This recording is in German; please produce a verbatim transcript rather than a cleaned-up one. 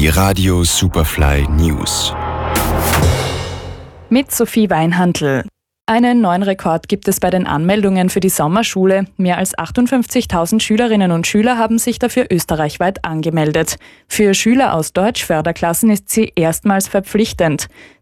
Die Radio Superfly News. Mit Sophie Weinhandl. Einen neuen Rekord gibt es bei den Anmeldungen für die Sommerschule. Mehr als achtundfünfzigtausend Schülerinnen und Schüler haben sich dafür österreichweit angemeldet. Für Schüler aus Deutschförderklassen ist sie erstmals verpflichtend.